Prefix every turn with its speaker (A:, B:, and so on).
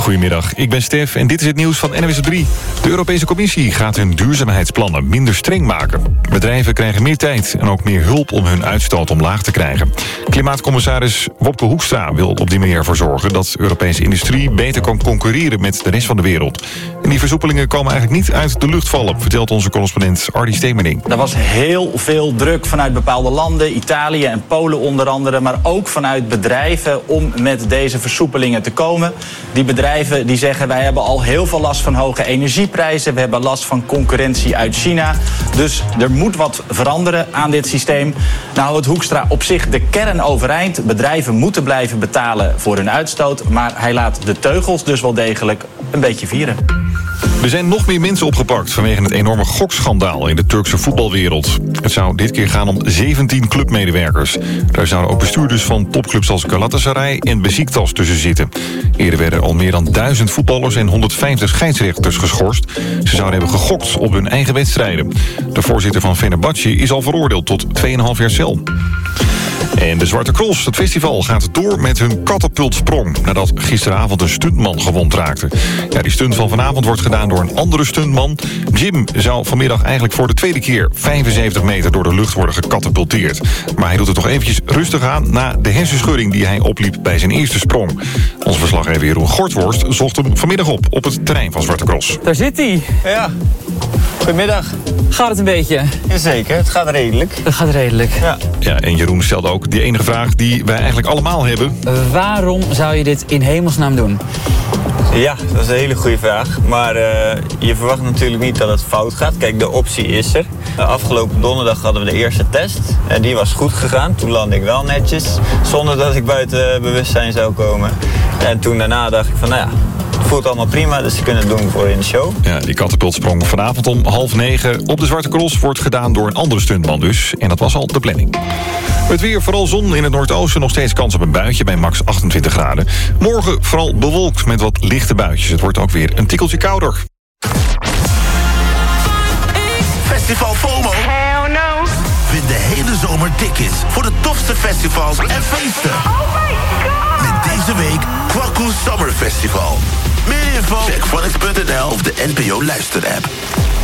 A: Goedemiddag, ik ben Stef en dit is het nieuws van NWS op 3. De Europese Commissie gaat hun duurzaamheidsplannen minder streng maken. Bedrijven krijgen meer tijd en ook meer hulp om hun uitstoot omlaag te krijgen. Klimaatcommissaris Wopke Hoekstra wil op die manier ervoor zorgen dat de Europese industrie beter kan concurreren met de rest van de wereld. En die versoepelingen komen eigenlijk niet uit de lucht vallen, vertelt onze correspondent Ardy Stemerding.
B: Er was heel veel druk vanuit bepaalde landen, Italië en Polen onder andere, maar ook vanuit bedrijven om met deze versoepelingen te komen. Die bedrijven die zeggen wij hebben al heel veel last van hoge energieprijzen, we hebben last van concurrentie uit China. Dus er moet wat veranderen aan dit systeem. Nou houdt Hoekstra op zich de kern overeind. Bedrijven moeten blijven betalen voor hun uitstoot, maar hij laat de teugels dus wel degelijk een beetje vieren.
A: Er zijn nog meer mensen opgepakt vanwege het enorme gokschandaal in de Turkse voetbalwereld. Het zou dit keer gaan om 17 clubmedewerkers. Daar zouden ook bestuurders van topclubs als Galatasaray en Beşiktaş tussen zitten. Eerder werden al meer dan 1000 voetballers en 150 scheidsrechters geschorst. Ze zouden hebben gegokt op hun eigen wedstrijden. De voorzitter van Fenerbahçe is al veroordeeld tot 2,5 jaar cel. En de Zwarte Cross, het festival, gaat door met hun katapultsprong nadat gisteravond een stuntman gewond raakte. Ja, die stunt van vanavond wordt gedaan door een andere stuntman. Jim zou vanmiddag eigenlijk voor de tweede keer 75 meter door de lucht worden gekatapulteerd. Maar hij doet het toch eventjes rustig aan na de hersenschudding die hij opliep bij zijn eerste sprong. Onze verslaggever Jeroen Gortworst zocht hem vanmiddag op het terrein van Zwarte Cross.
C: Daar zit hij.
D: Ja, goedemiddag.
C: Gaat het een beetje?
D: Jazeker, het gaat redelijk.
C: Het gaat redelijk.
A: Ja, en Jeroen stelde ook die enige vraag die wij eigenlijk allemaal hebben.
C: Waarom zou je dit in hemelsnaam doen?
D: Ja, dat is een hele goede vraag. Maar je verwacht natuurlijk niet dat het fout gaat. Kijk, de optie is er. Afgelopen donderdag hadden we de eerste test. En die was goed gegaan. Toen landde ik wel netjes. Zonder dat ik buiten bewustzijn zou komen. En toen daarna dacht ik van, nou ja, het voelt allemaal prima, dus ze kunnen het doen voor in de show.
A: Ja, die katapultsprong vanavond om 8:30 op de Zwarte Cross wordt gedaan door een andere stuntman dus. En dat was al de planning. Het weer, vooral zon in het noordoosten, nog steeds kans op een buitje bij max 28 graden. Morgen vooral bewolkt met wat lichte buitjes. Het wordt ook weer een tikkeltje kouder.
E: Festival FOMO.
F: Hell no.
E: Win de hele zomer tickets voor de tofste festivals en feesten.
F: Oh my god.
E: Met deze week Kwaku Summer Festival. Meer info check phonics.nl of de NPO luisterapp.